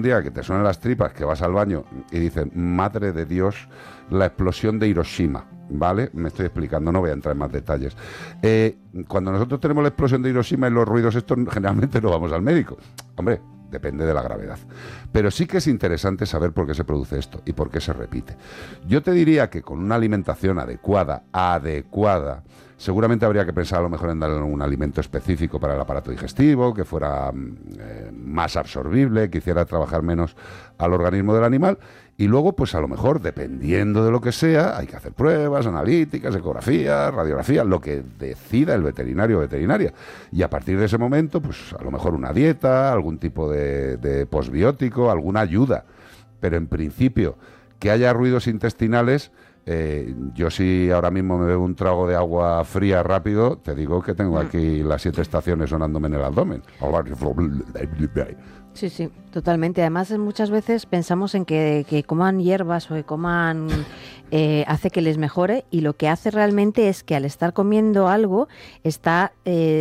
un día que te suenan las tripas, que vas al baño y dices, madre de Dios, la explosión de Hiroshima, ¿vale? Me estoy explicando, no voy a entrar en más detalles. Cuando nosotros tenemos la explosión de Hiroshima y los ruidos estos, generalmente no vamos al médico. Hombre, depende de la gravedad. Pero sí que es interesante saber por qué se produce esto y por qué se repite. Yo te diría que con una alimentación adecuada, seguramente habría que pensar a lo mejor en darle un alimento específico para el aparato digestivo, que fuera más absorbible, que hiciera trabajar menos al organismo del animal. Y luego, pues a lo mejor, dependiendo de lo que sea, hay que hacer pruebas, analíticas, ecografías, radiografías, lo que decida el veterinario o veterinaria. Y a partir de ese momento, pues a lo mejor una dieta, algún tipo de posbiótico, alguna ayuda. Pero en principio, que haya ruidos intestinales, yo si ahora mismo me bebo un trago de agua fría rápido, te digo que tengo aquí las 7 estaciones sonándome en el abdomen. Sí, sí, totalmente. Además, muchas veces pensamos en que coman hierbas o que coman hace que les mejore, y lo que hace realmente es que al estar comiendo algo está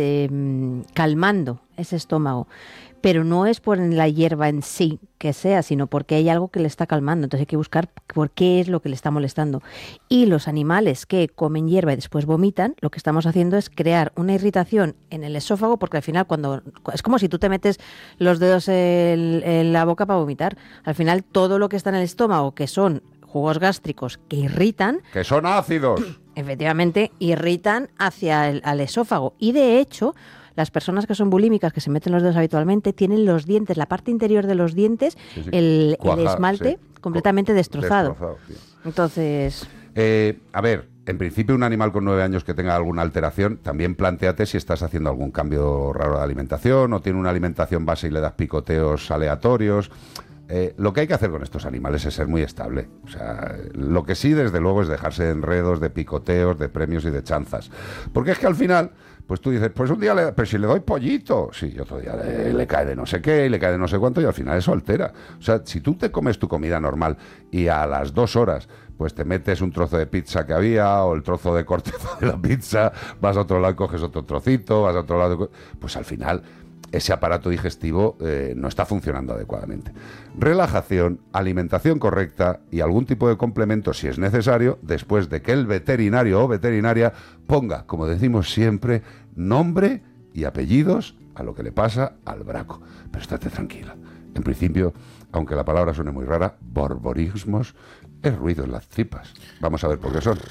calmando ese estómago. Pero no es por la hierba en sí que sea, sino porque hay algo que le está calmando. Entonces hay que buscar por qué es lo que le está molestando. Y los animales que comen hierba y después vomitan, lo que estamos haciendo es crear una irritación en el esófago, porque al final es como si tú te metes los dedos en la boca para vomitar. Al final todo lo que está en el estómago, que son jugos gástricos que irritan... ¡Que son ácidos! Efectivamente, irritan hacia al esófago. Y de hecho... Las personas que son bulímicas, que se meten los dedos habitualmente, tienen los dientes, la parte interior de los dientes, sí. el esmalte completamente destrozado. Sí. Entonces... a ver, en principio un animal con 9 años que tenga alguna alteración, también plantéate si estás haciendo algún cambio raro de alimentación o tiene una alimentación base y le das picoteos aleatorios. Lo que hay que hacer con estos animales es ser muy estable. O sea, lo que sí, desde luego, es dejarse de enredos, de picoteos, de premios y de chanzas. Porque es que al final... Pues tú dices, pues un día, pero si le doy pollito, sí, otro día le cae de no sé qué, y le cae de no sé cuánto, y al final eso altera. O sea, si tú te comes tu comida normal y a las 2 horas, pues te metes un trozo de pizza que había, o el trozo de corteza de la pizza, vas a otro lado y coges otro trocito, vas a otro lado, pues al final ese aparato digestivo no está funcionando adecuadamente. Relajación, alimentación correcta y algún tipo de complemento si es necesario, después de que el veterinario o veterinaria ponga, como decimos siempre, nombre y apellidos a lo que le pasa al braco. Pero estate tranquila. En principio, aunque la palabra suene muy rara, borborismos es ruido en las tripas. Vamos a ver por qué son.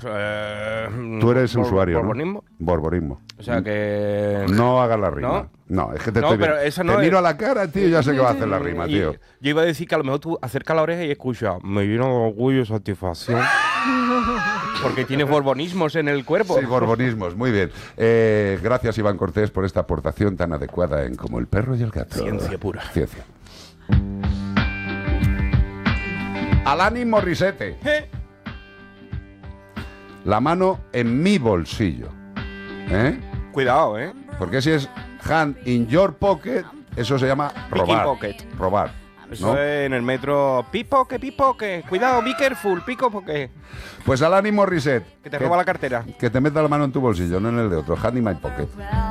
Tú eres usuario, ¿borborismo? ¿no? Borborismo. O sea que... No hagas la rima. No, es que te miro a la cara, tío, y ya sé que va a hacer la rima, tío. Yo iba a decir que a lo mejor tú acercas la oreja y escuchas, me llena de orgullo y satisfacción. Porque tienes borbonismos en el cuerpo. Sí, borbonismos, muy bien. Gracias, Iván Cortés, por esta aportación tan adecuada en Como el perro y el gato. Ciencia pura. Ciencia. Alanis Morissette. La mano en mi bolsillo. Cuidado, Porque si es hand in your pocket, eso se llama robar. Pocket. Robar. Eso es en el metro. Pipoque. Cuidado, be careful, pipoque. Pues Alanis Morissette. Que te roba la cartera. Que te meta la mano en tu bolsillo, no en el de otro. Hand in my pocket.